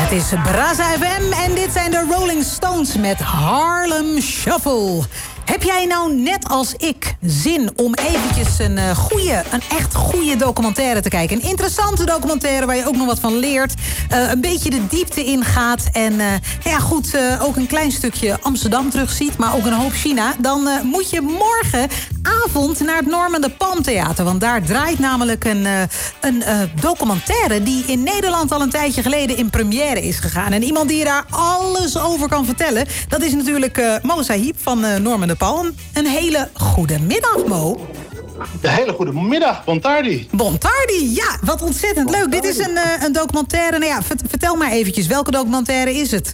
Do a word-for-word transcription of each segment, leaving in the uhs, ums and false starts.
Het is Braza F M en dit zijn de Rolling Stones met Harlem Shuffle. Heb jij nou net als ik zin om eventjes een uh, goede, een echt goede documentaire te kijken? Een interessante documentaire waar je ook nog wat van leert. Uh, een beetje de diepte ingaat. En uh, ja, goed, uh, ook een klein stukje Amsterdam terugziet, maar ook een hoop China. Dan uh, moet je morgenavond naar het Norman de Palm Theater. Want daar draait namelijk een, uh, een uh, documentaire die in Nederland al een tijdje geleden in première is gegaan. En iemand die je daar alles over kan vertellen, dat is natuurlijk uh, Mo Sahib van uh, Norman de Palm. Een hele goede middag, Mo. Een hele goede middag, Bon tardi. Bon tardi, ja, wat ontzettend leuk. Dit is een, uh, een documentaire. Nou ja, vertel maar eventjes, welke documentaire is het?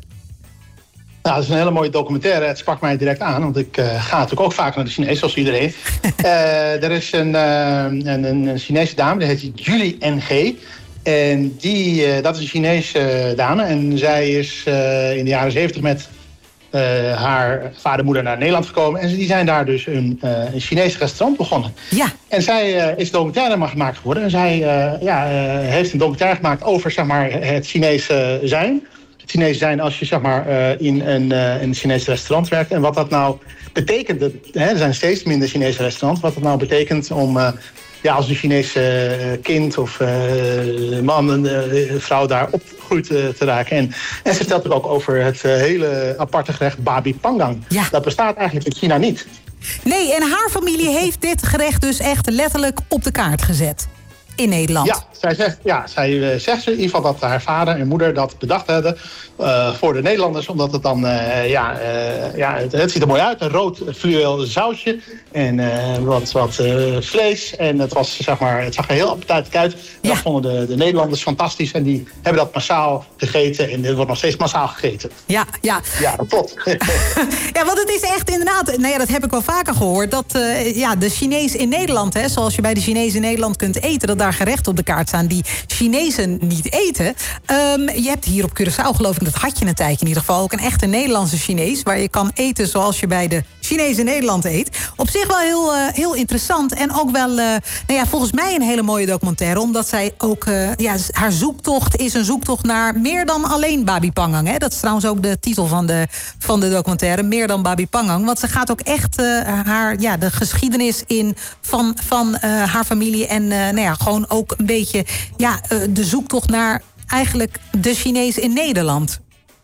Nou, het is een hele mooie documentaire. Het sprak mij direct aan, want ik uh, ga natuurlijk ook vaak naar de Chinees, zoals iedereen. uh, er is een, uh, een, een Chinese dame, die heet Julie N G. En die, uh, dat is een Chinese uh, dame. En zij is uh, in de jaren zeventig met Uh, haar vader en moeder naar Nederland gekomen. En die zijn daar dus een, uh, een Chinees restaurant begonnen. Ja. En zij uh, is documentaire gemaakt geworden. En zij uh, ja, uh, heeft een documentaire gemaakt over zeg maar, het Chinese zijn. Het Chinese zijn als je zeg maar, uh, in een, uh, een Chinees restaurant werkt. En wat dat nou betekent. Hè, er zijn steeds minder Chinese restaurants. Wat dat nou betekent om Uh, ja, als een Chinese uh, kind of uh, man, een uh, vrouw daar opgegroeid uh, te raken. En, en ze vertelt ook over het uh, hele aparte gerecht Babi Pangang. Ja. Dat bestaat eigenlijk in China niet. Nee, en haar familie heeft dit gerecht dus echt letterlijk op de kaart gezet. In Nederland. Ja, zij zegt, ja, zij uh, zegt in ieder geval dat haar vader en moeder dat bedacht hebben uh, voor de Nederlanders. Omdat het dan, uh, ja, uh, ja het, het ziet er mooi uit. Een rood fluweel sausje en uh, wat, wat uh, vlees. En het, was, zeg maar, het zag er heel appetijtelijk uit. Ja. Dat vonden de, de Nederlanders fantastisch. En die hebben dat massaal gegeten. En het wordt nog steeds massaal gegeten. Ja, ja. Ja, dat klopt. Ja, want het is echt inderdaad, nou ja, dat heb ik wel vaker gehoord. Dat uh, ja, de Chinees in Nederland, hè, zoals je bij de Chinezen in Nederland kunt eten, dat daar gerechten op de kaart staan die Chinezen niet eten. Um, je hebt hier op Curaçao, geloof ik, dat had je een tijdje in ieder geval ook een echte Nederlandse Chinees, waar je kan eten zoals je bij de Chinezen in Nederland eet. Op zich wel heel, uh, heel interessant en ook wel, uh, nou ja, volgens mij een hele mooie documentaire, omdat zij ook, uh, ja, haar zoektocht is een zoektocht naar meer dan alleen Babi Pangang. Hè? Dat is trouwens ook de titel van de, van de documentaire, meer dan Babi Pangang. Want ze gaat ook echt uh, haar, ja, de geschiedenis in van, van uh, haar familie en uh, nou ja, gewoon ook een beetje ja, uh, de zoektocht naar eigenlijk de Chinezen in Nederland.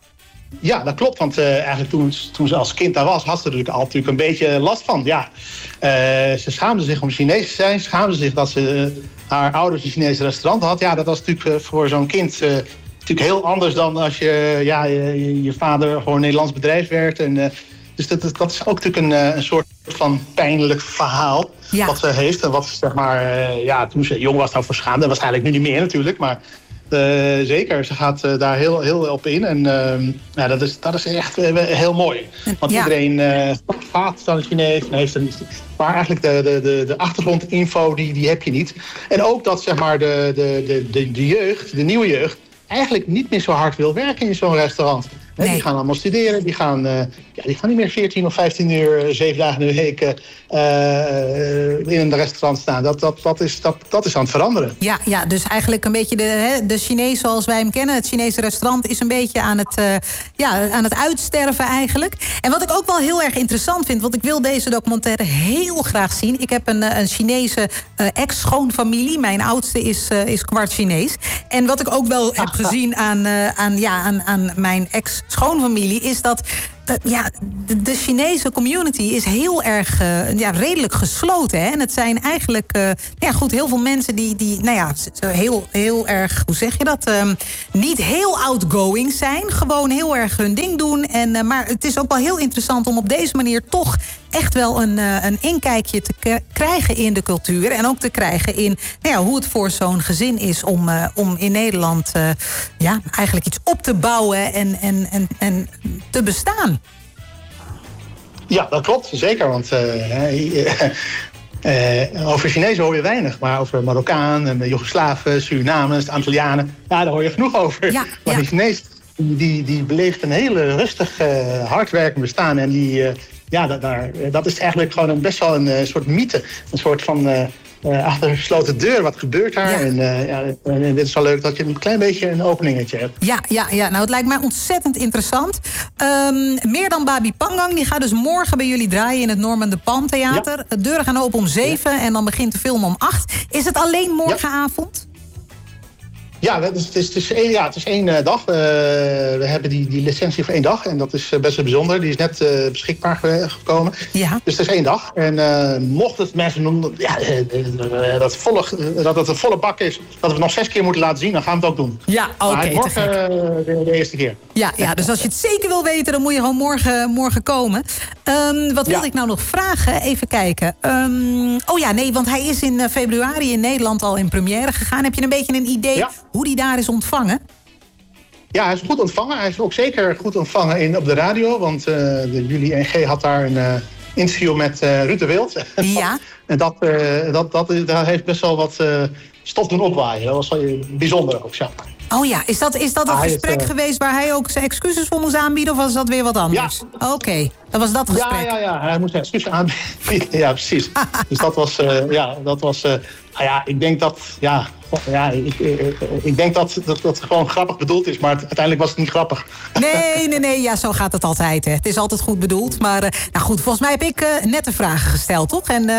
Ja, dat klopt. Want uh, eigenlijk toen, toen ze als kind daar was, had ze er natuurlijk al natuurlijk een beetje last van. Ja, uh, ze schaamde zich om Chinees te zijn. Schaamde zich dat ze uh, haar ouders een Chinese restaurant had. Ja, dat was natuurlijk uh, voor zo'n kind uh, natuurlijk heel anders dan als je, ja, je, je vader gewoon een Nederlands bedrijf werkt. En, uh, dus dat, dat is ook natuurlijk een, een soort van pijnlijk verhaal. Ja. Wat ze heeft en wat ze, zeg maar, uh, ja, toen ze jong was, nou voor schaamde. Waarschijnlijk nu niet meer natuurlijk, maar uh, zeker. Ze gaat uh, daar heel, heel op in. En uh, ja, dat, is, dat is echt uh, heel mooi. Want ja. iedereen uh, gaat dan het Chinees en heeft er niet. Maar eigenlijk de, de, de, de achtergrondinfo, die, die heb je niet. En ook dat, zeg maar, de, de, de, de, de jeugd, de nieuwe jeugd, eigenlijk niet meer zo hard wil werken in zo'n restaurant. Nee. Die gaan allemaal studeren, die gaan, uh, ja, die gaan niet meer veertien of vijftien uur, zeven dagen in de week uh, in een restaurant staan. Dat, dat, dat, is, dat, dat is aan het veranderen. Ja, ja, dus eigenlijk een beetje de, hè, de Chinees zoals wij hem kennen. Het Chinese restaurant is een beetje aan het, uh, ja, aan het uitsterven eigenlijk. En wat ik ook wel heel erg interessant vind, want ik wil deze documentaire heel graag zien. Ik heb een, een Chinese uh, ex-schoonfamilie. Mijn oudste is, uh, is kwart Chinees. En wat ik ook wel heb gezien aan, uh, aan, ja, aan, aan mijn ex schoonfamilie is dat uh, ja, de, de Chinese community is heel erg uh, ja, redelijk gesloten. Hè? En het zijn eigenlijk uh, ja, goed, heel veel mensen die, die nou ja, heel, heel erg, hoe zeg je dat? Um, niet heel outgoing zijn. Gewoon heel erg hun ding doen. En, uh, maar het is ook wel heel interessant om op deze manier toch echt wel een, uh, een inkijkje te k- krijgen in de cultuur. En ook te krijgen in nou ja, hoe het voor zo'n gezin is om, uh, om in Nederland uh, ja, eigenlijk iets op te bouwen en, en, en, en te bestaan. Ja, dat klopt. Zeker. Want uh, uh, over Chinezen hoor je weinig. Maar over Marokkaan, en Joegoslaven, Surinamers, Antillianen, ja, daar hoor je genoeg over. Ja, maar ja. Die Chinees die, die beleeft een hele rustig, uh, hardwerkend bestaan. En die, uh, ja, dat, daar, dat is eigenlijk gewoon een, best wel een uh, soort mythe. Een soort van uh, uh, achter een gesloten deur. Wat gebeurt daar? Ja. En, uh, ja, en dit is wel leuk dat je een klein beetje een openingetje hebt. Ja, ja, ja. Nou, het lijkt mij ontzettend interessant. Um, meer dan Babi Pangang, die gaat dus morgen bij jullie draaien in het Norman de Pan Theater. Ja. De deuren gaan open om zeven ja. en dan begint de film om acht. Is het alleen morgenavond? Ja, het is, het is, het is één, ja, het is één uh, dag. Uh, we hebben die, die licentie voor één dag. En dat is uh, best wel bijzonder. Die is net uh, beschikbaar gekomen. Ja. Dus het is één dag. En uh, mocht het mensen noemen ja, uh, uh, dat, volle, uh, dat het een volle bak is... dat we het nog zes keer moeten laten zien, dan gaan we het ook doen. Ja, oké. Okay, morgen uh, de, de eerste keer. Ja, ja, dus als je het zeker wil weten, dan moet je gewoon morgen, morgen komen. Um, wat wilde ja. ik nou nog vragen? Even kijken. Um, oh ja, nee, want hij is in uh, februari in Nederland al in première gegaan. Heb je een beetje een idee... Ja. hoe die daar is ontvangen? Ja, hij is goed ontvangen. Hij is ook zeker goed ontvangen in, op de radio. Want uh, de Julie N G had daar een uh, interview met uh, Ruud de Wild. Ja. En dat, uh, dat, dat, dat heeft best wel wat uh, stof doen opwaaien. Dat was wel bijzonder ook, ja. Oh ja, is dat, is dat een ah, gesprek is, uh... geweest waar hij ook zijn excuses voor moest aanbieden? Of was dat weer wat anders? Ja. Oké, okay. Dat was dat gesprek. Ja, ja, ja. Hij moest excuses aanbieden. Ja, precies. Dus dat was, uh, ja, dat was, uh, nou ja, ik denk dat, ja, ja ik, ik, ik denk dat, dat dat gewoon grappig bedoeld is, maar het, uiteindelijk was het niet grappig. Nee, nee, nee, ja, zo gaat het altijd. Hè. Het is altijd goed bedoeld, maar, uh, nou goed, volgens mij heb ik uh, net de vragen gesteld, toch? En... Uh...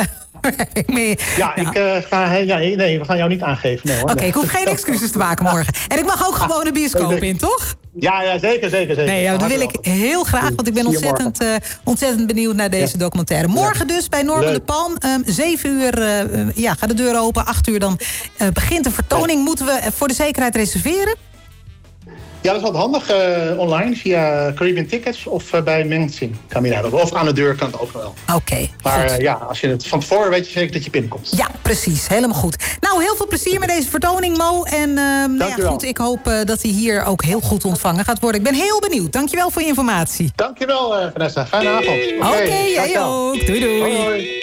ja, ik uh, ga... Ja, nee, we gaan jou niet aangeven. Nee, Oké, okay, ik hoef geen excuses te maken morgen. En ik mag ook gewoon een bioscoop in, toch? Ja, ja, zeker, zeker, zeker. Nee, ja, dat wil ik heel graag, want ik ben ontzettend, uh, ontzettend benieuwd naar deze ja. documentaire. Morgen dus bij Norman de Pan. Um, zeven uur uh, ja, gaat de deur open. Acht uur dan uh, begint de vertoning. Moeten we voor de zekerheid reserveren? Ja, dat is wat handig. Uh, online via Caribbean Tickets of uh, bij Mengtzing kan je daar. Of aan de deur kan het ook wel. Oké. Okay, maar uh, ja, als je het van tevoren weet je zeker dat je binnenkomt. Ja, precies. Helemaal goed. Nou, heel veel plezier met deze vertoning, Mo. En uh, nou ja, goed, ik hoop uh, dat hij hier ook heel goed ontvangen gaat worden. Ik ben heel benieuwd. Dankjewel voor je informatie. Dankjewel, uh, Vanessa. Fijne avond. Oké, okay, okay, jij ook. Doei, doei. Hoi.